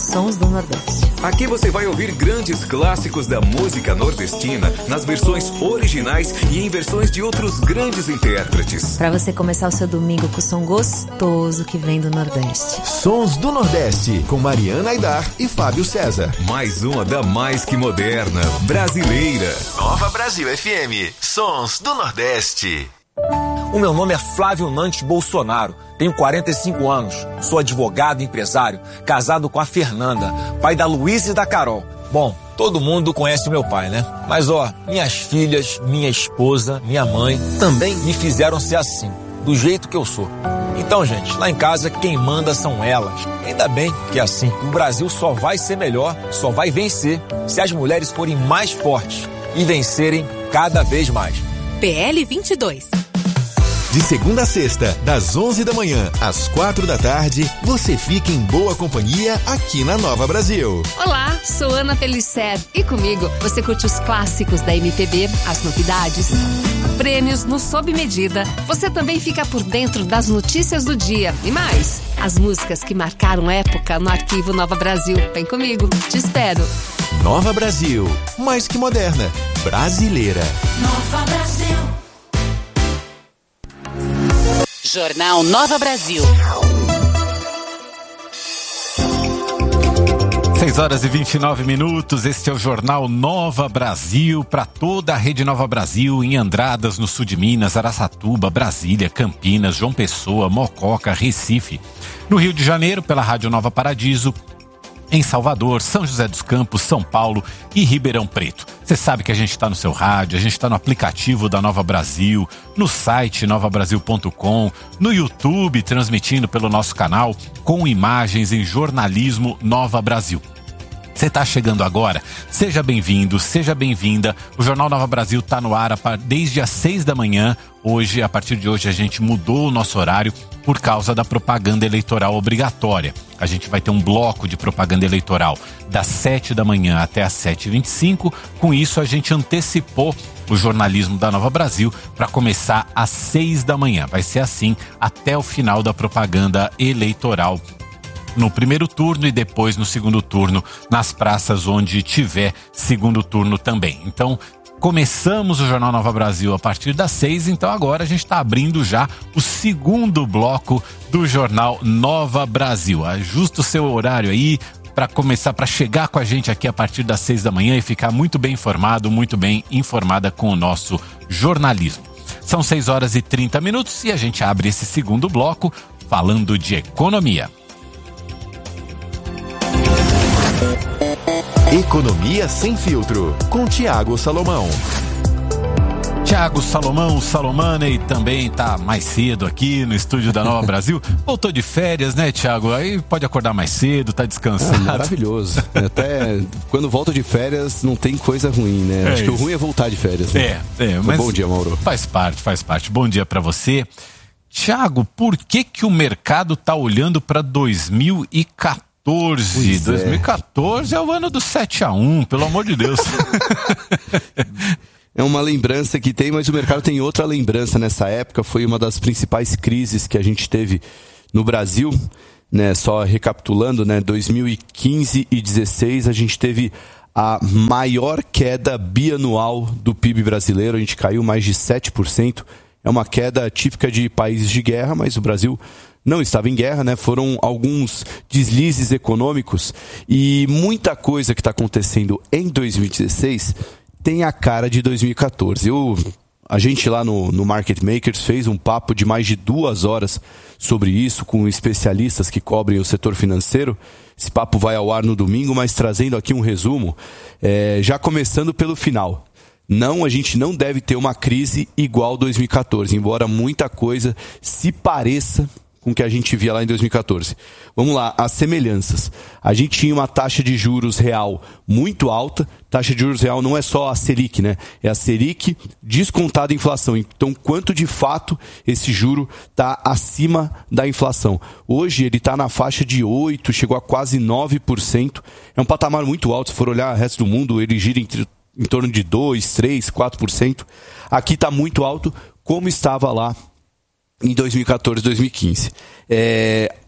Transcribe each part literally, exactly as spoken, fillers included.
Sons do Nordeste. Aqui você vai ouvir grandes clássicos da música nordestina nas versões originais e em versões de outros grandes intérpretes. Para você começar o seu domingo com o som gostoso que vem do Nordeste. Sons do Nordeste, com Mariana Aidar e Fábio César. Mais uma da mais que moderna, brasileira. Nova Brasil F M, Sons do Nordeste. O meu nome é Flávio Nantes Bolsonaro, tenho quarenta e cinco anos, sou advogado e empresário, casado com a Fernanda, pai da Luísa e da Carol. Bom, todo mundo conhece o meu pai, né? Mas ó, minhas filhas, minha esposa, minha mãe também me fizeram ser assim, do jeito que eu sou. Então, gente, lá em casa quem manda são elas. Ainda bem que é assim, o Brasil só vai ser melhor, só vai vencer se as mulheres forem mais fortes e vencerem cada vez mais. P L vinte e dois. De segunda a sexta, das onze da manhã às quatro da tarde, você fica em boa companhia aqui na Nova Brasil. Olá, sou Ana Pellicer e comigo você curte os clássicos da M P B, as novidades, prêmios no Sob Medida. Você também fica por dentro das notícias do dia e mais, as músicas que marcaram época no arquivo Nova Brasil. Vem comigo, te espero. Nova Brasil, mais que moderna, brasileira. Nova Brasil. Jornal Nova Brasil. seis horas e vinte e nove minutos, este é o Jornal Nova Brasil, para toda a rede Nova Brasil, em Andradas, no sul de Minas, Araçatuba, Brasília, Campinas, João Pessoa, Mococa, Recife. No Rio de Janeiro, pela Rádio Nova Paradiso, em Salvador, São José dos Campos, São Paulo e Ribeirão Preto. Você sabe que a gente está no seu rádio, a gente está no aplicativo da Nova Brasil, no site nova brasil ponto com, no YouTube, transmitindo pelo nosso canal, com imagens em Jornalismo Nova Brasil. Você está chegando agora? Seja bem-vindo, seja bem-vinda. O Jornal Nova Brasil está no ar desde as seis da manhã. Hoje, a partir de hoje, a gente mudou o nosso horário por causa da propaganda eleitoral obrigatória. A gente vai ter um bloco de propaganda eleitoral das sete da manhã até as sete e vinte e cinco. Com isso, a gente antecipou o jornalismo da Nova Brasil para começar às seis da manhã. Vai ser assim até o final da propaganda eleitoral no primeiro turno e depois no segundo turno nas praças onde tiver segundo turno também. Então, começamos o Jornal Nova Brasil a partir das seis, então agora a gente está abrindo já o segundo bloco do Jornal Nova Brasil. Ajusta o seu horário aí para começar, para chegar com a gente aqui a partir das seis da manhã e ficar muito bem informado, muito bem informada com o nosso jornalismo. São seis horas e trinta minutos e a gente abre esse segundo bloco falando de economia. Economia Sem Filtro, com Tiago Salomão. Tiago Salomão, Salomane, também tá mais cedo aqui no estúdio da Nova Brasil. Voltou de férias, né, Tiago? Aí pode acordar mais cedo, tá descansado. É maravilhoso. Até quando volto de férias não tem coisa ruim, né? É Acho isso. que o ruim é voltar de férias. Né? É, é. Mas bom dia, Mauro. Faz parte, faz parte. Bom dia pra você. Tiago, por que que o mercado tá olhando pra dois mil e quatorze? Pois dois mil e quatorze é. é o ano do sete a um, pelo amor de Deus. É uma lembrança que tem, mas o mercado tem outra lembrança nessa época. Foi uma das principais crises que a gente teve no Brasil, né? Só recapitulando, né? dois mil e quinze e dezesseis a gente teve a maior queda bianual do P I B brasileiro. A gente caiu mais de sete por cento. É uma queda típica de países de guerra, mas o Brasil não estava em guerra, né? Foram alguns deslizes econômicos e muita coisa que está acontecendo em dois mil e dezesseis tem a cara de dois mil e quatorze. Eu, a gente lá no, no Market Makers fez um papo de mais de duas horas sobre isso com especialistas que cobrem o setor financeiro. Esse papo vai ao ar no domingo, mas trazendo aqui um resumo, é, já começando pelo final. Não, a gente não deve ter uma crise igual dois mil e quatorze, embora muita coisa se pareça com o que a gente via lá em dois mil e quatorze. Vamos lá, as semelhanças. A gente tinha uma taxa de juros real muito alta. Taxa de juros real não é só a Selic, né? É a Selic descontada a inflação. Então, quanto de fato esse juro está acima da inflação? Hoje ele está na faixa de oito por cento, chegou a quase nove por cento. É um patamar muito alto. Se for olhar o resto do mundo, ele gira entre, em torno de dois, três, quatro por cento. Aqui está muito alto, como estava lá em dois mil e quatorze, dois mil e quinze. É,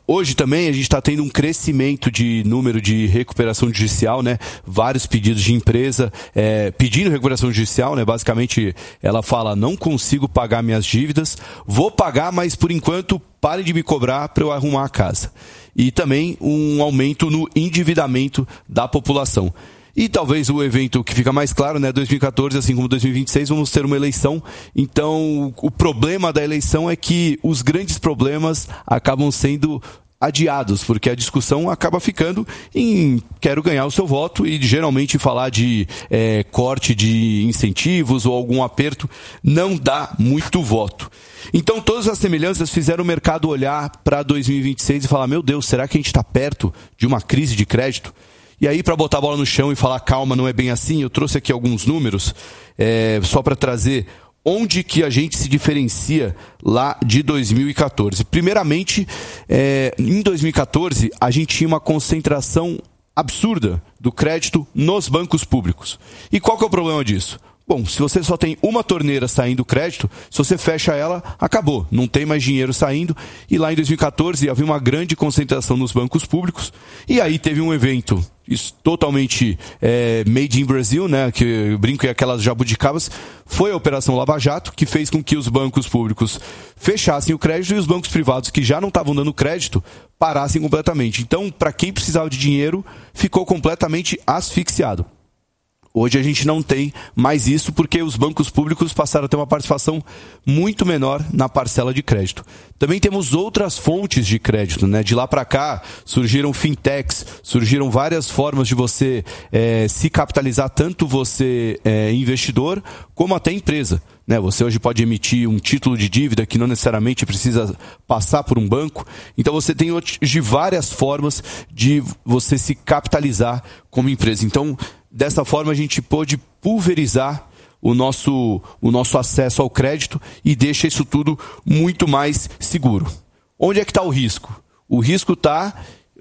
hoje também a gente está tendo um crescimento de número de recuperação judicial, né? Vários pedidos de empresa é, pedindo recuperação judicial, né? Basicamente ela fala, não consigo pagar minhas dívidas, vou pagar, mas por enquanto parem de me cobrar para eu arrumar a casa. E também um aumento no endividamento da população. E talvez o evento que fica mais claro, né, dois mil e quatorze, assim como dois mil e vinte e seis, vamos ter uma eleição. Então, o problema da eleição é que os grandes problemas acabam sendo adiados, porque a discussão acaba ficando em quero ganhar o seu voto e geralmente falar de é, corte de incentivos ou algum aperto não dá muito voto. Então, todas as semelhanças fizeram o mercado olhar para dois mil e vinte e seis e falar, meu Deus, será que a gente está perto de uma crise de crédito? E aí, para botar a bola no chão e falar, calma, não é bem assim, eu trouxe aqui alguns números, é, só para trazer onde que a gente se diferencia lá de dois mil e quatorze. Primeiramente, é, em dois mil e quatorze, a gente tinha uma concentração absurda do crédito nos bancos públicos. E qual que é o problema disso? Bom, se você só tem uma torneira saindo crédito, se você fecha ela, acabou. Não tem mais dinheiro saindo. E lá em dois mil e quatorze havia uma grande concentração nos bancos públicos. E aí teve um evento isso, totalmente é, made in Brazil, né? Que eu brinco, e aquelas jabuticabas. Foi a Operação Lava Jato, que fez com que os bancos públicos fechassem o crédito e os bancos privados que já não estavam dando crédito parassem completamente. Então, para quem precisava de dinheiro, ficou completamente asfixiado. Hoje a gente não tem mais isso porque os bancos públicos passaram a ter uma participação muito menor na parcela de crédito. Também temos outras fontes de crédito, né? De lá para cá surgiram fintechs, surgiram várias formas de você é, se capitalizar, tanto você é, investidor como até empresa. Né? Você hoje pode emitir um título de dívida que não necessariamente precisa passar por um banco. Então você tem hoje várias formas de você se capitalizar como empresa. Então, dessa forma, a gente pôde pulverizar o nosso, o nosso acesso ao crédito e deixa isso tudo muito mais seguro. Onde é que está o risco? O risco está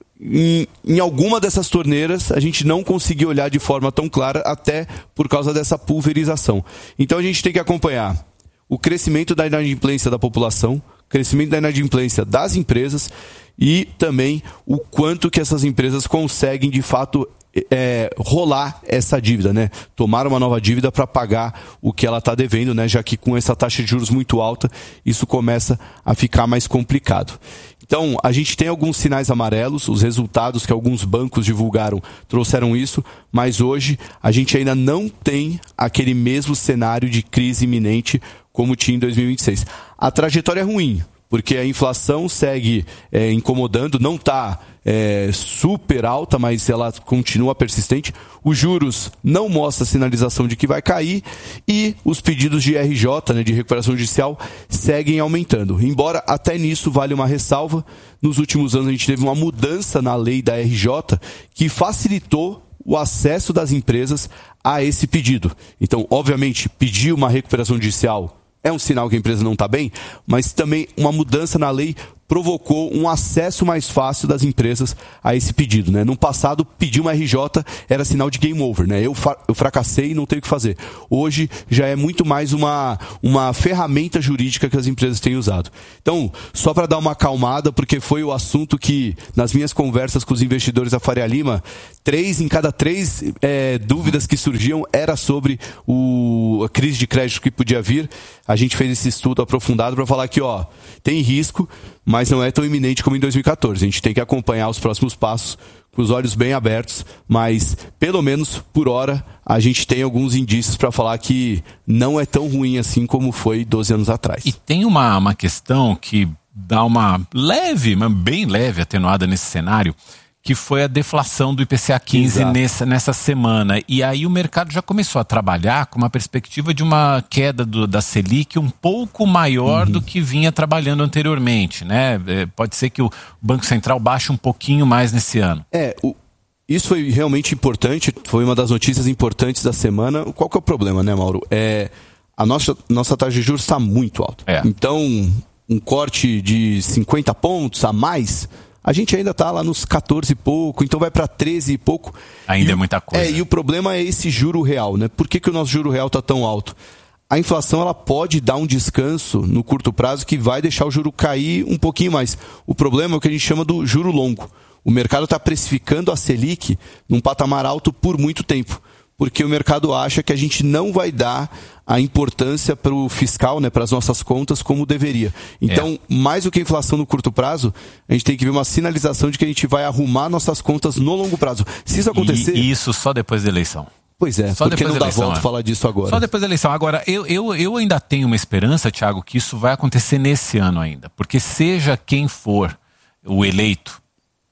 em, em alguma dessas torneiras, a gente não conseguiu olhar de forma tão clara, até por causa dessa pulverização. Então a gente tem que acompanhar o crescimento da inadimplência da população, crescimento da inadimplência das empresas e também o quanto que essas empresas conseguem, de fato, É, rolar essa dívida, né? Tomar uma nova dívida para pagar o que ela está devendo, né? Já que com essa taxa de juros muito alta, isso começa a ficar mais complicado. Então, a gente tem alguns sinais amarelos, os resultados que alguns bancos divulgaram trouxeram isso, mas hoje a gente ainda não tem aquele mesmo cenário de crise iminente como tinha em dois mil e vinte e seis. A trajetória é ruim, porque a inflação segue é, incomodando, não está é, super alta, mas ela continua persistente. Os juros não mostram sinalização de que vai cair e os pedidos de R J, né, de recuperação judicial, seguem aumentando. Embora até nisso vale uma ressalva, nos últimos anos a gente teve uma mudança na lei da R J que facilitou o acesso das empresas a esse pedido. Então, obviamente, pedir uma recuperação judicial é um sinal que a empresa não está bem, mas também uma mudança na lei provocou um acesso mais fácil das empresas a esse pedido, né? No passado, pedir uma R J era sinal de game over, né? Eu, fa- eu fracassei e não tenho o que fazer. Hoje já é muito mais uma, uma ferramenta jurídica que as empresas têm usado. Então, só para dar uma acalmada, porque foi o assunto que, nas minhas conversas com os investidores da Faria Lima, três em cada três é, dúvidas que surgiam era sobre o, a crise de crédito que podia vir. A gente fez esse estudo aprofundado para falar que, ó, tem risco, mas não é tão iminente como em dois mil e quatorze. A gente tem que acompanhar os próximos passos com os olhos bem abertos, mas pelo menos por hora a gente tem alguns indícios para falar que não é tão ruim assim como foi doze anos atrás. E tem uma, uma questão que dá uma leve, mas bem leve atenuada nesse cenário, que foi a deflação do I P C A quinze nessa, nessa semana. E aí o mercado já começou a trabalhar com uma perspectiva de uma queda do, da Selic um pouco maior uhum. do que vinha trabalhando anteriormente, né? É, pode ser que o Banco Central baixe um pouquinho mais nesse ano. É, o, isso foi realmente importante, foi uma das notícias importantes da semana. Qual que é o problema, né, Mauro? É, a nossa, nossa taxa de juros está muito alta. É. Então, um corte de cinquenta pontos a mais, a gente ainda está lá nos quatorze e pouco, então vai para treze e pouco. Ainda e é muita coisa. É, e o problema é esse juro real, né? Por que, que o nosso juro real está tão alto? a inflação ela pode dar um descanso no curto prazo que vai deixar o juro cair um pouquinho mais. O problema é o que a gente chama do juro longo. O mercado está precificando a Selic num patamar alto por muito tempo, porque o mercado acha que a gente não vai dar a importância para o fiscal, né, para as nossas contas, como deveria. Então, é. mais do que a inflação no curto prazo, a gente tem que ver uma sinalização de que a gente vai arrumar nossas contas no longo prazo. Se isso acontecer... E isso só depois da eleição. Pois é, só porque depois não da dá eleição, volta é. falar disso agora. Só depois da eleição. Agora, eu, eu, eu ainda tenho uma esperança, Thiago, que isso vai acontecer nesse ano ainda. Porque seja quem for o eleito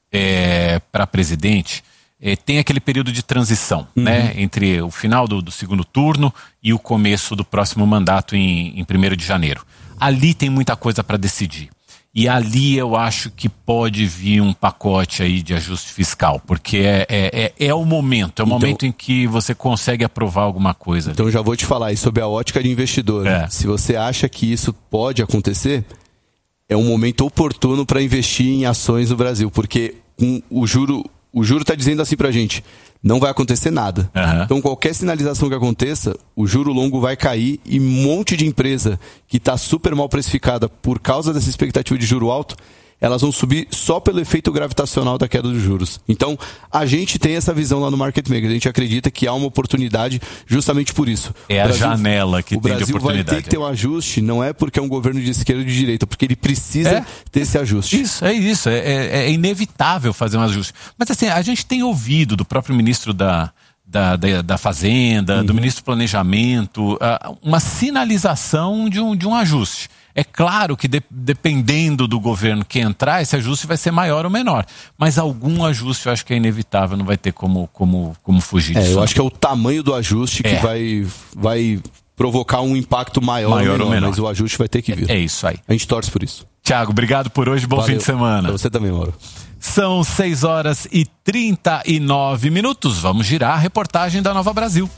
é, para presidente... É, tem aquele período de transição, uhum. né, entre o final do, do segundo turno e o começo do próximo mandato em, em primeiro de janeiro. Ali tem muita coisa para decidir. E ali eu acho que pode vir um pacote aí de ajuste fiscal, porque é, é, é, é o momento, é o então, momento em que você consegue aprovar alguma coisa. Então ali. já vou te falar, e sob a ótica de investidor, é. se você acha que isso pode acontecer, é um momento oportuno para investir em ações no Brasil, porque com o juro... O juro está dizendo assim pra gente, não vai acontecer nada. Uhum. Então qualquer sinalização que aconteça, o juro longo vai cair e um monte de empresa que está super mal precificada por causa dessa expectativa de juro alto, elas vão subir só pelo efeito gravitacional da queda dos juros. Então, a gente tem essa visão lá no Market Maker. A gente acredita que há uma oportunidade justamente por isso. É a janela que tem de oportunidade. O Brasil vai ter que ter um ajuste, não é porque é um governo de esquerda ou de direita, porque ele precisa é, ter esse ajuste. Isso, é isso. É, é, é inevitável fazer um ajuste. Mas assim, a gente tem ouvido do próprio ministro da... Da, da, da Fazenda, uhum. do Ministro do Planejamento, uh, uma sinalização de um, de um ajuste. É claro que de, dependendo do governo que entrar, esse ajuste vai ser maior ou menor. Mas algum ajuste eu acho que é inevitável, não vai ter como, como, como fugir é, disso. Eu acho que é o tamanho do ajuste que é. vai, vai provocar um impacto maior, maior ou, menor, ou menor, mas o ajuste vai ter que vir. É, é isso aí. A gente torce por isso. Thiago, obrigado por hoje, bom Valeu. fim de semana. Pra você também, Mauro. São seis horas e trinta e nove minutos. Vamos girar a reportagem da Nova Brasil.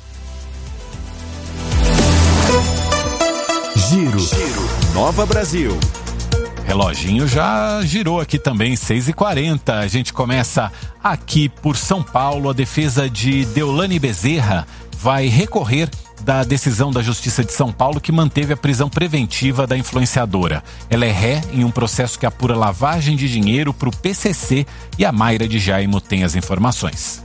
Giro, Giro. Nova Brasil. Reloginho já girou aqui também, seis e quarenta. A gente começa aqui por São Paulo. A defesa de Deolane Bezerra vai recorrer da decisão da Justiça de São Paulo que manteve a prisão preventiva da influenciadora. Ela é ré em um processo que apura lavagem de dinheiro para o P C C e a Mayra de Jaimo tem as informações.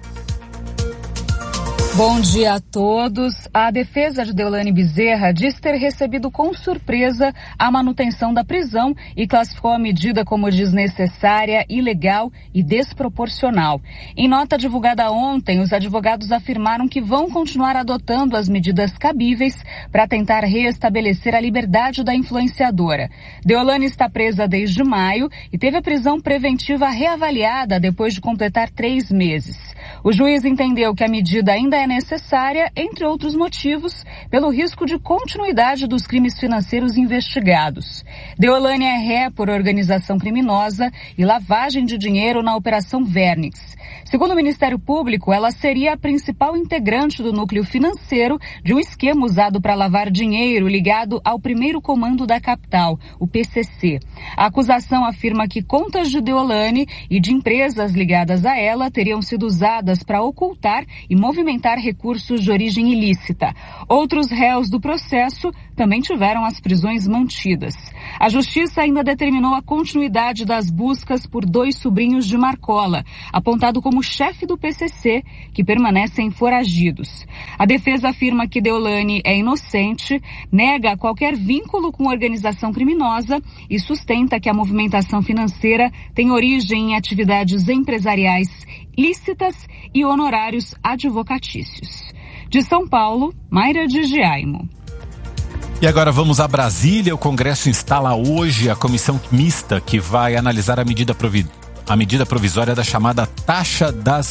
Bom dia a todos. A defesa de Deolane Bezerra diz ter recebido com surpresa a manutenção da prisão e classificou a medida como desnecessária, ilegal e desproporcional. Em nota divulgada ontem, os advogados afirmaram que vão continuar adotando as medidas cabíveis para tentar restabelecer a liberdade da influenciadora. Deolane está presa desde maio e teve a prisão preventiva reavaliada depois de completar três meses. O juiz entendeu que a medida ainda é necessária, entre outros motivos, pelo risco de continuidade dos crimes financeiros investigados. Deolane é ré por organização criminosa e lavagem de dinheiro na Operação Vernix. Segundo o Ministério Público, ela seria a principal integrante do núcleo financeiro de um esquema usado para lavar dinheiro ligado ao primeiro comando da capital, o P C C. A acusação afirma que contas de Deolane e de empresas ligadas a ela teriam sido usadas para ocultar e movimentar recursos de origem ilícita. Outros réus do processo também tiveram as prisões mantidas. A Justiça ainda determinou a continuidade das buscas por dois sobrinhos de Marcola, apontado como chefe do P C C, que permanecem foragidos. A defesa afirma que Deolane é inocente, nega qualquer vínculo com organização criminosa e sustenta que a movimentação financeira tem origem em atividades empresariais lícitas e honorários advocatícios. De São Paulo, Mayra de Jaimo. E agora vamos a Brasília. O Congresso instala hoje a comissão mista que vai analisar a medida, provi- a medida provisória da chamada taxa das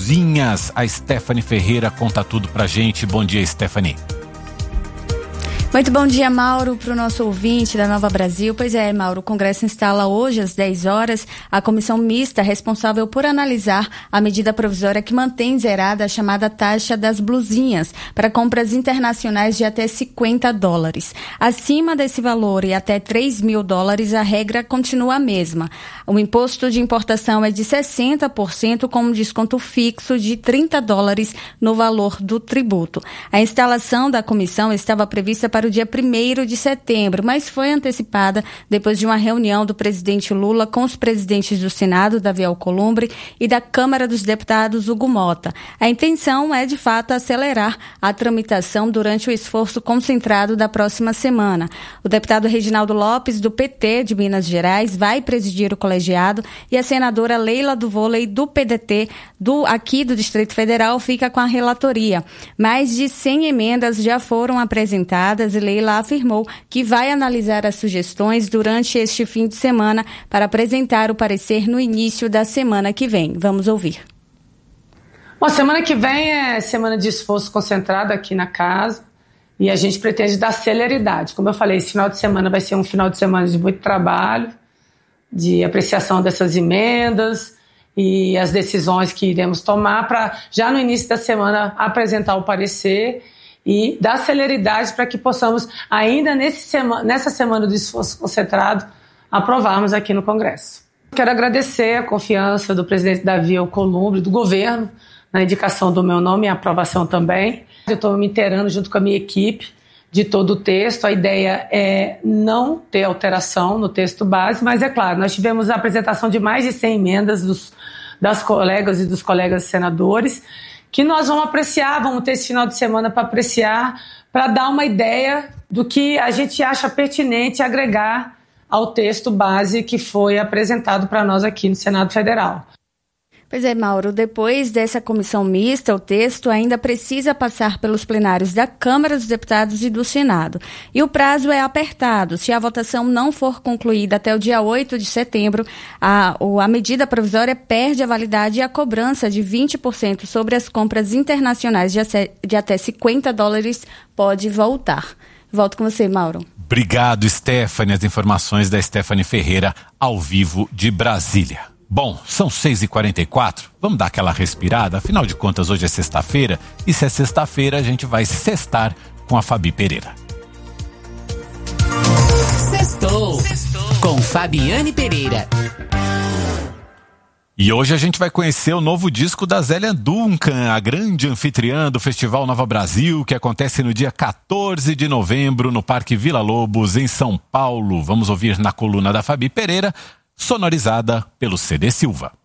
blusinhas. A Stephanie Ferreira conta tudo pra gente. Bom dia, Stephanie. Muito bom dia, Mauro, para o nosso ouvinte da Nova Brasil. Pois é, Mauro, o Congresso instala hoje às dez horas a comissão mista responsável por analisar a medida provisória que mantém zerada a chamada taxa das blusinhas para compras internacionais de até cinquenta dólares. Acima desse valor e até três mil dólares, a regra continua a mesma. O imposto de importação é de sessenta por cento com um desconto fixo de trinta dólares no valor do tributo. A instalação da comissão estava prevista para para o dia primeiro de setembro, mas foi antecipada depois de uma reunião do presidente Lula com os presidentes do Senado, Davi Alcolumbre, e da Câmara dos Deputados, Hugo Mota. A intenção é, de fato, acelerar a tramitação durante o esforço concentrado da próxima semana. O deputado Reginaldo Lopes, do P T de Minas Gerais, vai presidir o colegiado e a senadora Leila do Vôlei, do P D T, do, aqui do Distrito Federal, fica com a relatoria. Mais de cem emendas já foram apresentadas e Leila afirmou que vai analisar as sugestões durante este fim de semana para apresentar o parecer no início da semana que vem. Vamos ouvir. Bom, semana que vem é semana de esforço concentrado aqui na casa e a gente pretende dar celeridade. Como eu falei, esse final de semana vai ser um final de semana de muito trabalho, de apreciação dessas emendas e as decisões que iremos tomar para, já no início da semana, apresentar o parecer e dar celeridade para que possamos, ainda nesse sema, nessa semana do esforço concentrado, aprovarmos aqui no Congresso. Quero agradecer a confiança do presidente Davi Alcolumbre, do governo, na indicação do meu nome e a aprovação também. Eu estou me inteirando junto com a minha equipe de todo o texto. A ideia é não ter alteração no texto base, mas é claro, nós tivemos a apresentação de mais de cem emendas dos, das colegas e dos colegas senadores, que nós vamos apreciar, vamos ter esse final de semana para apreciar, para dar uma ideia do que a gente acha pertinente agregar ao texto base que foi apresentado para nós aqui no Senado Federal. Pois é, Mauro, depois dessa comissão mista, o texto ainda precisa passar pelos plenários da Câmara dos Deputados e do Senado. E o prazo é apertado. Se a votação não for concluída até o dia oito de setembro, a, a medida provisória perde a validade e a cobrança de vinte por cento sobre as compras internacionais de, de até cinquenta dólares pode voltar. Volto com você, Mauro. Obrigado, Stephanie. As informações da Stephanie Ferreira, ao vivo de Brasília. Bom, são seis e quarenta e quatro, vamos dar aquela respirada, afinal de contas hoje é sexta-feira, e se é sexta-feira a gente vai sextar com a Fabi Pereira. Sextou, com Fabiane Pereira. E hoje a gente vai conhecer o novo disco da Zélia Duncan, a grande anfitriã do Festival Nova Brasil, que acontece no dia quatorze de novembro no Parque Vila Lobos, em São Paulo. Vamos ouvir na coluna da Fabi Pereira, sonorizada pelo C D Silva.